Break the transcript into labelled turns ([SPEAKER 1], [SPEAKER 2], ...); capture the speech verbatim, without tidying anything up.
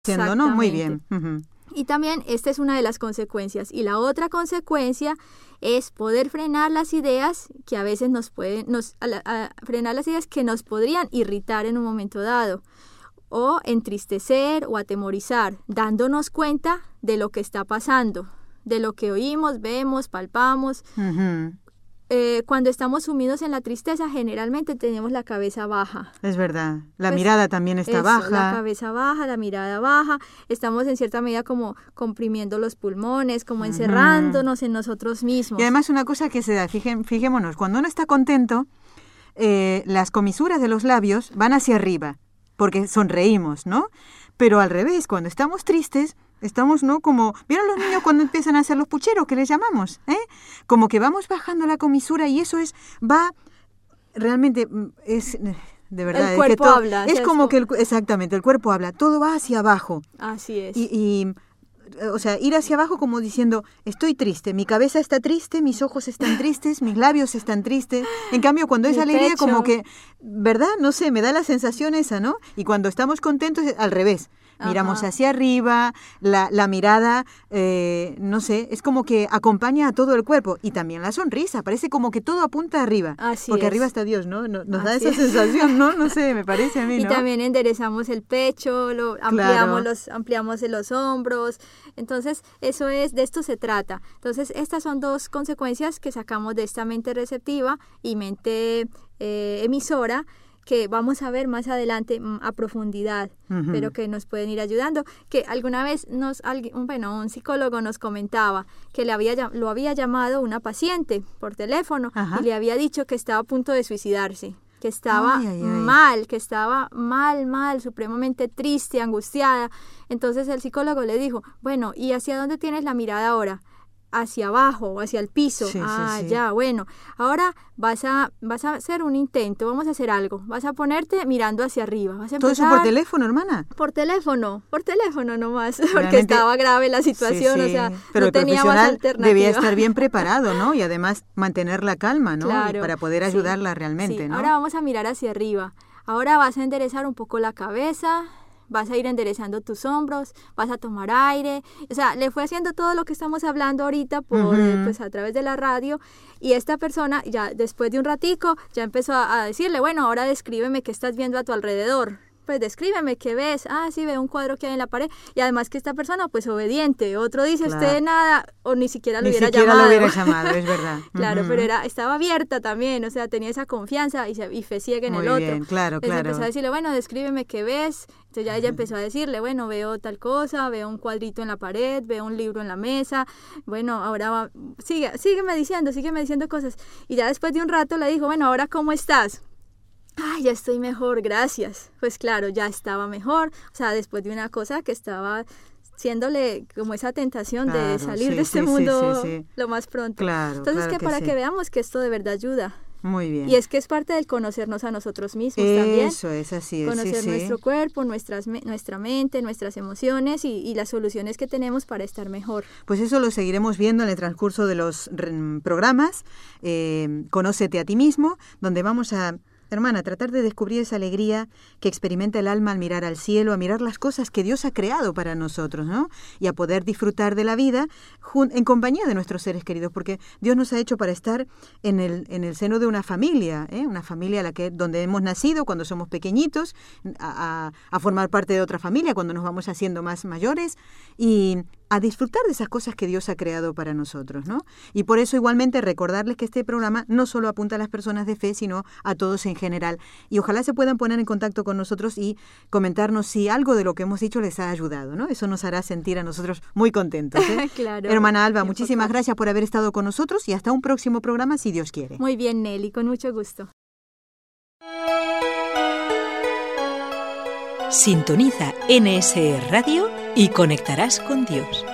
[SPEAKER 1] Siendo, ¿no? Muy bien. Uh-huh.
[SPEAKER 2] Y también esta es una de las consecuencias. Y la otra consecuencia es poder frenar las ideas que a veces nos pueden, nos, a la, a, frenar las ideas que nos podrían irritar en un momento dado, o entristecer o atemorizar, dándonos cuenta de lo que está pasando, de lo que oímos, vemos, palpamos.
[SPEAKER 1] Uh-huh.
[SPEAKER 2] Eh, cuando estamos sumidos en la tristeza, generalmente tenemos la cabeza baja.
[SPEAKER 1] Es verdad. La
[SPEAKER 2] pues,
[SPEAKER 1] mirada también está
[SPEAKER 2] eso,
[SPEAKER 1] baja.
[SPEAKER 2] La cabeza baja, la mirada baja. Estamos en cierta medida como comprimiendo los pulmones, como encerrándonos uh-huh. en nosotros mismos.
[SPEAKER 1] Y además una cosa que se da, fije, fijémonos, cuando uno está contento, eh, las comisuras de los labios van hacia arriba, porque sonreímos, ¿no? Pero al revés, cuando estamos tristes, estamos, ¿no? Como, ¿vieron los niños cuando empiezan a hacer los pucheros, que les llamamos? ¿Eh? Como que vamos bajando la comisura y eso es, va, realmente, es, de verdad.
[SPEAKER 2] El cuerpo
[SPEAKER 1] es que todo,
[SPEAKER 2] habla.
[SPEAKER 1] Es como que, el, exactamente, el cuerpo habla, todo va hacia abajo.
[SPEAKER 2] Así es.
[SPEAKER 1] Y, y, o sea, ir hacia abajo como diciendo, estoy triste, mi cabeza está triste, mis ojos están tristes, mis labios están tristes. En cambio, cuando es
[SPEAKER 2] Mi
[SPEAKER 1] alegría,
[SPEAKER 2] pecho.
[SPEAKER 1] como que, ¿verdad? No sé, me da la sensación esa, ¿no? Y cuando estamos contentos, al revés. Miramos Ajá. hacia arriba, la, la mirada, eh, no sé, es como que acompaña a todo el cuerpo. Y también la sonrisa, parece como que todo apunta arriba.
[SPEAKER 2] Así
[SPEAKER 1] porque
[SPEAKER 2] es.
[SPEAKER 1] arriba está Dios, ¿no? Nos, nos da
[SPEAKER 2] Así
[SPEAKER 1] esa
[SPEAKER 2] es.
[SPEAKER 1] sensación, ¿no? No sé, me parece a mí, ¿no?
[SPEAKER 2] Y también enderezamos el pecho, lo ampliamos, claro. los, ampliamos los hombros. Entonces, eso es, de esto se trata. Entonces, estas son dos consecuencias que sacamos de esta mente receptiva y mente eh, emisora, que vamos a ver más adelante a profundidad, uh-huh. pero que nos pueden ir ayudando. Que alguna vez nos, alguien, bueno, un psicólogo nos comentaba que le había, lo había llamado una paciente por teléfono Ajá. y le había dicho que estaba a punto de suicidarse, que estaba ay, ay, ay. mal, que estaba mal, mal, supremamente triste, angustiada. Entonces el psicólogo le dijo, bueno, ¿y hacia dónde tienes la mirada ahora? Hacia abajo, hacia el piso.
[SPEAKER 1] Sí,
[SPEAKER 2] ah,
[SPEAKER 1] sí, sí.
[SPEAKER 2] ya, bueno. Ahora vas a, vas a hacer un intento, vamos a hacer algo. Vas a ponerte mirando hacia arriba. Vas a
[SPEAKER 1] ¿Todo eso por teléfono, hermana?
[SPEAKER 2] Por teléfono, por teléfono nomás, porque Realmente, estaba grave la situación,
[SPEAKER 1] sí, sí.
[SPEAKER 2] o sea,
[SPEAKER 1] Pero
[SPEAKER 2] no tenía más alternativa.
[SPEAKER 1] Debía estar bien preparado, ¿no? Y además mantener la calma, ¿no?
[SPEAKER 2] Claro,
[SPEAKER 1] y para poder ayudarla
[SPEAKER 2] sí,
[SPEAKER 1] realmente,
[SPEAKER 2] sí.
[SPEAKER 1] ¿no?
[SPEAKER 2] Ahora vamos a mirar hacia arriba. Ahora vas a enderezar un poco la cabeza, vas a ir enderezando tus hombros, vas a tomar aire, o sea, le fue haciendo todo lo que estamos hablando ahorita por, uh-huh. eh, pues a través de la radio, y esta persona ya después de un ratico ya empezó a, a decirle, bueno, ahora descríbeme qué estás viendo a tu alrededor. Pues descríbeme qué ves. Ah, sí, veo un cuadro que hay en la pared. Y además que esta persona, pues obediente. Otro dice, claro. usted nada, o ni siquiera lo
[SPEAKER 1] ni
[SPEAKER 2] hubiera
[SPEAKER 1] siquiera
[SPEAKER 2] llamado.
[SPEAKER 1] Ni siquiera lo hubiera llamado, es verdad.
[SPEAKER 2] Claro,
[SPEAKER 1] uh-huh.
[SPEAKER 2] pero era, estaba abierta también, o sea, tenía esa confianza y, se, y fe ciega en
[SPEAKER 1] Muy
[SPEAKER 2] el otro.
[SPEAKER 1] bien, claro,
[SPEAKER 2] Entonces
[SPEAKER 1] claro.
[SPEAKER 2] empezó a decirle, bueno, descríbeme qué ves. Entonces ya ella empezó a decirle, bueno, veo tal cosa, veo un cuadrito en la pared, veo un libro en la mesa. Bueno, ahora va, sigue, sígueme diciendo, sígueme diciendo cosas. Y ya después de un rato le dijo, bueno, ahora ¿cómo estás? Ay, ya estoy mejor, gracias. Pues claro, ya estaba mejor, o sea, después de una cosa que estaba siéndole como esa tentación claro, de salir
[SPEAKER 1] sí,
[SPEAKER 2] de este
[SPEAKER 1] sí,
[SPEAKER 2] mundo
[SPEAKER 1] sí, sí, sí.
[SPEAKER 2] lo más pronto.
[SPEAKER 1] Claro,
[SPEAKER 2] Entonces,
[SPEAKER 1] claro
[SPEAKER 2] que,
[SPEAKER 1] que
[SPEAKER 2] para
[SPEAKER 1] sí.
[SPEAKER 2] que veamos que esto de verdad ayuda.
[SPEAKER 1] Muy bien.
[SPEAKER 2] Y es que es parte del conocernos a nosotros mismos
[SPEAKER 1] Eso
[SPEAKER 2] también.
[SPEAKER 1] Eso es, así es.
[SPEAKER 2] Conocer
[SPEAKER 1] sí,
[SPEAKER 2] nuestro
[SPEAKER 1] sí.
[SPEAKER 2] cuerpo, nuestras, nuestra mente, nuestras emociones y, y las soluciones que tenemos para estar mejor.
[SPEAKER 1] Pues eso lo seguiremos viendo en el transcurso de los programas. Eh, Conócete a ti mismo, donde vamos a... Hermana, tratar de descubrir esa alegría que experimenta el alma al mirar al cielo, a mirar las cosas que Dios ha creado para nosotros, ¿no? Y a poder disfrutar de la vida en compañía de nuestros seres queridos, porque Dios nos ha hecho para estar en el, en el seno de una familia, ¿eh? Una familia a la que, donde hemos nacido cuando somos pequeñitos, a, a, a formar parte de otra familia cuando nos vamos haciendo más mayores y a disfrutar de esas cosas que Dios ha creado para nosotros, ¿no? Y por eso igualmente recordarles que este programa no solo apunta a las personas de fe, sino a todos en general. Y ojalá se puedan poner en contacto con nosotros y comentarnos si algo de lo que hemos dicho les ha ayudado, ¿no? Eso nos hará sentir a nosotros muy contentos, ¿eh?
[SPEAKER 2] Claro.
[SPEAKER 1] Hermana Alba, muchísimas gracias por haber estado con nosotros y hasta un próximo programa, si Dios quiere.
[SPEAKER 2] Muy bien, Nelly, con mucho gusto.
[SPEAKER 3] Sintoniza N S E Radio y conectarás con Dios.